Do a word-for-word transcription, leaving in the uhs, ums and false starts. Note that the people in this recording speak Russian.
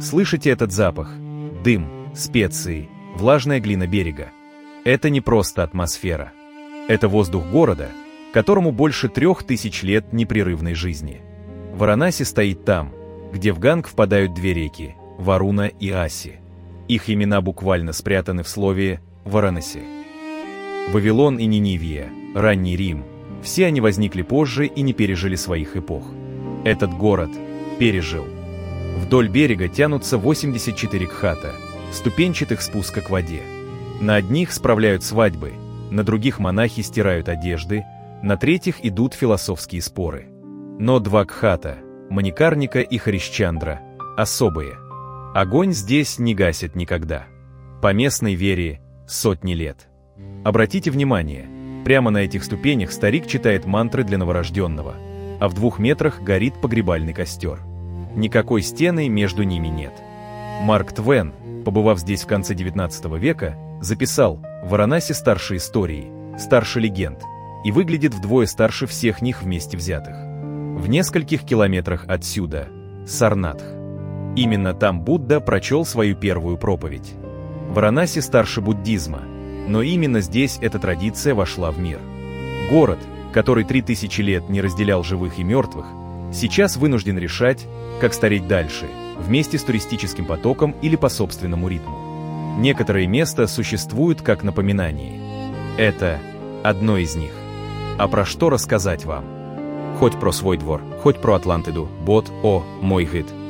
Слышите этот запах? Дым, специи, влажная глина берега. Это не просто атмосфера. Это воздух города, которому больше трех тысяч лет непрерывной жизни. Варанаси стоит там, где в Ганг впадают две реки – Варуна и Аси. Их имена буквально спрятаны в слове «Варанаси». Вавилон и Ниневия, ранний Рим – все они возникли позже и не пережили своих эпох. Этот город пережил. Вдоль берега тянутся восемьдесят четыре кхата, ступенчатых спуска к воде. На одних справляют свадьбы, на других монахи стирают одежды, на третьих идут философские споры. Но два кхата – Маникарника и Харишчандра – особые. Огонь здесь не гасит никогда. По местной вере – сотни лет. Обратите внимание, прямо на этих ступенях старик читает мантры для новорожденного, а в двух метрах горит погребальный костер. Никакой стены между ними нет. Марк Твен, побывав здесь в конце девятнадцатого века, записал: «Варанаси старше истории, старше легенд, и выглядит вдвое старше всех них вместе взятых». В нескольких километрах отсюда – Сарнатх. Именно там Будда прочел свою первую проповедь. Варанаси старше буддизма, но именно здесь эта традиция вошла в мир. Город, который три тысячи лет не разделял живых и мертвых, сейчас вынужден решать, как стареть дальше, вместе с туристическим потоком или по собственному ритму. Некоторые места существуют как напоминание. Это одно из них. А про что рассказать вам? Хоть про свой двор, хоть про Атлантиду, бот, о, мой гид.